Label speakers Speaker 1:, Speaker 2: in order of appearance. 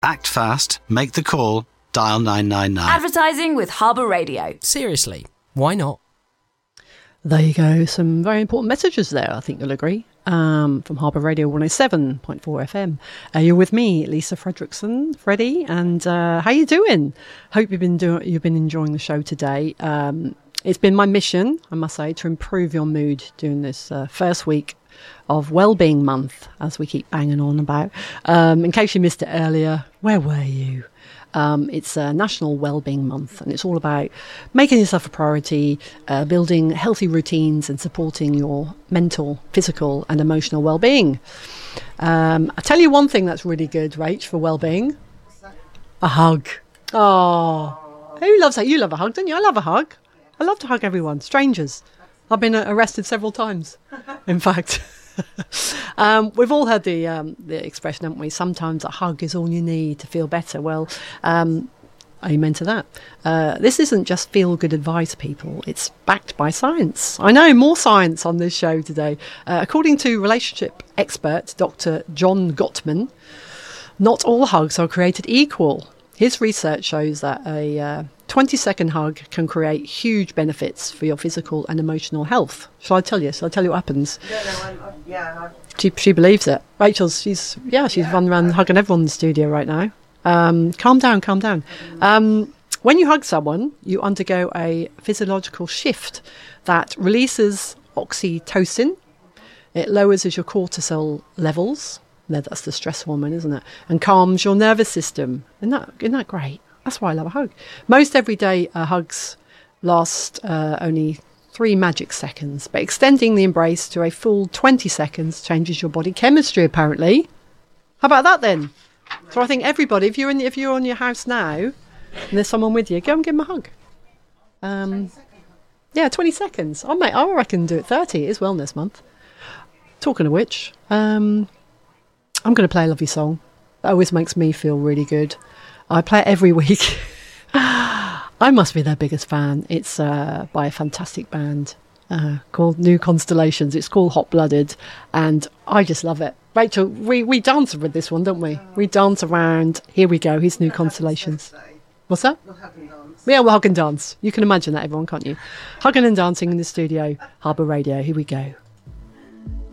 Speaker 1: Act fast, make the call, dial 999.
Speaker 2: Advertising with Harbour Radio.
Speaker 3: Seriously, why not?
Speaker 4: There you go. Some very important messages there, I think you'll agree, from Harbour Radio 107.4 FM. You're with me, Lisa Fredrickson, Freddie, and how you doing? Hope you've been enjoying the show today. It's been my mission, I must say, to improve your mood during this first week of Wellbeing Month, as we keep banging on about. In case you missed it earlier, where were you? It's National Wellbeing Month, and it's all about making yourself a priority, building healthy routines and supporting your mental, physical and emotional well-being. I'll tell you one thing that's really good, Rach, for well-being. A hug. Oh, who loves that? You love a hug, don't you? I love a hug. I love to hug everyone, strangers. I've been arrested several times, in fact. We've all heard the expression, haven't we? Sometimes a hug is all you need to feel better. Well, amen to that. This isn't just feel-good advice, people. It's backed by science. I know, more science on this show today. According to relationship expert Dr. John Gottman, not all hugs are created equal. His research shows that a 20-second hug can create huge benefits for your physical and emotional health. Shall I tell you? Shall I tell you what happens? She believes it. Rachel's, she's running around hugging everyone in the studio right now. Calm down. When you hug someone, you undergo a physiological shift that releases oxytocin. It lowers your cortisol levels. That's the stress hormone, isn't it? And calms your nervous system. Isn't that great? That's why I love a hug. Most everyday hugs last only 3 magic seconds, but extending the embrace to a full 20 seconds changes your body chemistry, apparently. How about that then? So I think everybody, if you're on your house now and there's someone with you, go and give them a hug. 20 seconds. I reckon do it 30. It is Wellness Month. Talking of which, I'm going to play a lovely song. That always makes me feel really good. I play it every week. I must be their biggest fan. It's by a fantastic band called New Constellations. It's called Hot Blooded, and I just love it. Rachel, we dance with this one, don't we? We dance around. Here we go. Here's New Constellations. What's that? We'll hug and dance. Yeah, we'll hug and dance. You can imagine that, everyone, can't you? Hugging and dancing in the studio, Harbour Radio. Here we go.